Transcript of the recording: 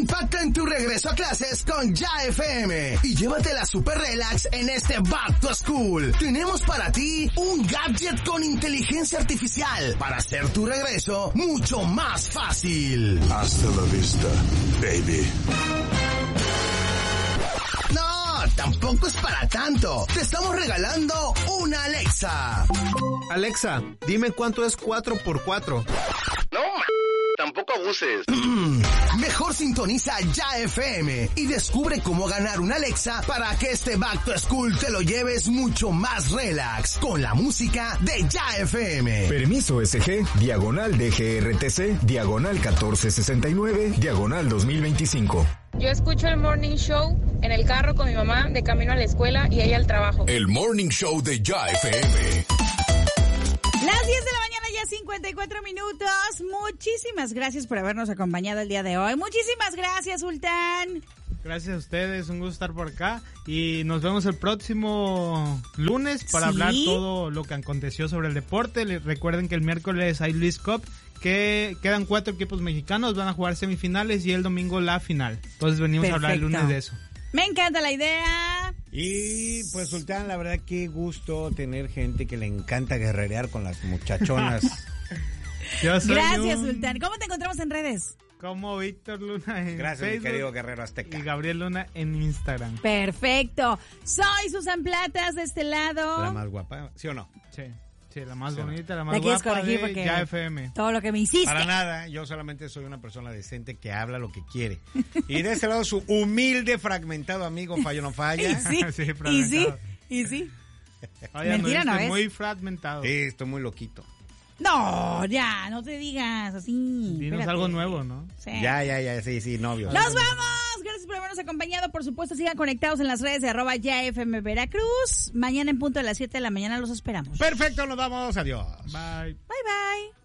Impacta en tu regreso a clases con Ya FM y llévatela super relax en este Back to School. Tenemos para ti un gadget con inteligencia artificial para hacer tu regreso mucho más fácil. Hasta la vista, baby. No, tampoco es para tanto. Te estamos regalando una Alexa. Alexa, dime cuánto es 4x4. No, tampoco abuses. Mejor sintoniza Ya FM y descubre cómo ganar una Alexa para que este Back to School te lo lleves mucho más relax con la música de Ya FM. Permiso SG, diagonal DGRTC, diagonal 1469, diagonal 2025. Yo escucho el Morning Show en el carro con mi mamá de camino a la escuela y ella al trabajo. El Morning Show de Ya FM. Las 10 de la mañana, ya 54 minutos. Muchísimas gracias por habernos acompañado el día de hoy. Muchísimas gracias, Sultán. Gracias a ustedes, un gusto estar por acá. Y nos vemos el próximo lunes para hablar todo lo que aconteció sobre el deporte. Recuerden que el miércoles hay Luis Cup, que quedan 4 equipos mexicanos, van a jugar semifinales y el domingo la final. Entonces venimos a hablar el lunes de eso. Me encanta la idea. Y pues Sultán, la verdad qué gusto tener gente que le encanta guerrerear con las muchachonas. Gracias, Sultán. ¿Cómo te encontramos en redes? Como Víctor Luna en Gracias, Facebook, mi querido Guerrero Azteca. y Gabriel Luna en Instagram. Perfecto. Soy Susan Platas de este lado. La más guapa, ¿sí o no? Sí. Sí, la más bonita, la más La quieres guapa corregir de porque Ya FM. todo lo que me hiciste. Para nada, yo solamente soy una persona decente que habla lo que quiere. Y de este lado su humilde, fragmentado amigo Fallo No Falla. Y sí. Oye, Mentira no es. muy fragmentado. Sí, estoy muy loquito. No, ya, no te digas así. Dinos Espérate. algo nuevo, ¿no? Sí. Ya, sí, novios. ¡Nos vamos! Gracias por habernos acompañado. Por supuesto, sigan conectados en las redes de @YaFM Veracruz. Mañana en punto de las 7 de la mañana los esperamos. Perfecto, nos vamos. Adiós. Bye. Bye, bye.